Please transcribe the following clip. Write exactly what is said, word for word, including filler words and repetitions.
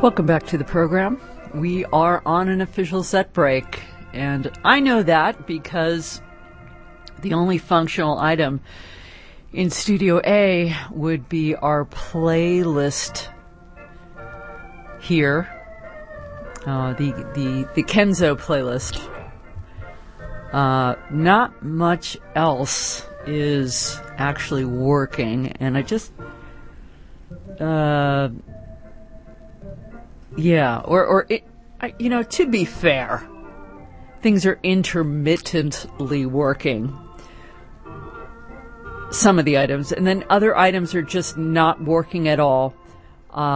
Welcome back to the program. We are on an official set break, and I know that because the only functional item in Studio A would be our playlist here, uh, the the the Kenzo playlist. Uh, not much else is actually working, and I just, uh, yeah, or or it, I, you know, to be fair, things are intermittently working. Some of the items, and then other items are just not working at all.